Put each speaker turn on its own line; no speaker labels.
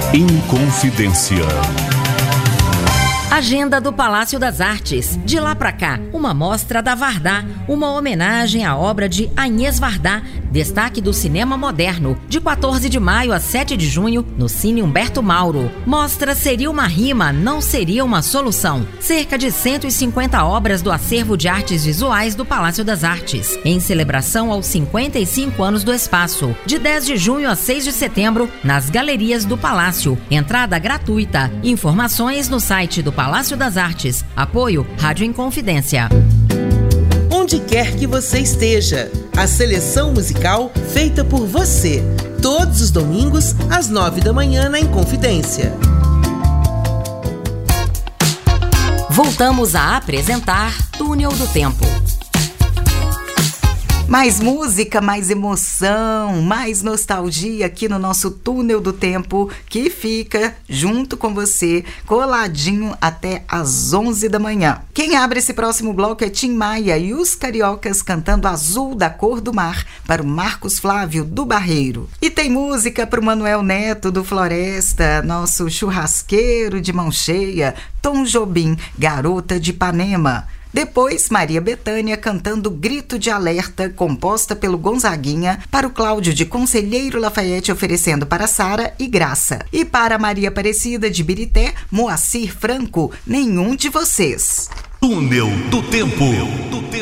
Inconfidência.
Agenda do Palácio das Artes. De lá pra cá, uma mostra da Vardá, uma homenagem à obra de Agnès Varda, destaque do cinema moderno, de 14 de maio a 7 de junho, no Cine Humberto Mauro. Mostra Seria uma Rima, Não Seria uma Solução. Cerca de 150 obras do acervo de artes visuais do Palácio das Artes, em celebração aos 55 anos do espaço. De 10 de junho a 6 de setembro, nas galerias do Palácio. Entrada gratuita. Informações no site do Palácio das Artes. Apoio Rádio Inconfidência.
Onde quer que você esteja, a seleção musical feita por você. Todos os domingos, às 9 da manhã na Inconfidência.
Voltamos a apresentar Túnel do Tempo.
Mais música, mais emoção, mais nostalgia aqui no nosso Túnel do Tempo, que fica junto com você, coladinho até às 11 da manhã. Quem abre esse próximo bloco é Tim Maia e os Cariocas cantando Azul da Cor do Mar para o Marcos Flávio do Barreiro. E tem música para o Manuel Neto do Floresta, nosso churrasqueiro de mão cheia, Tom Jobim, Garota de Ipanema. Depois, Maria Bethânia cantando Grito de Alerta, composta pelo Gonzaguinha, para o Cláudio de Conselheiro Lafayette oferecendo para Sara e Graça. E para Maria Aparecida de Birité, Moacir Franco, Nenhum de Vocês.
Túnel do Tempo.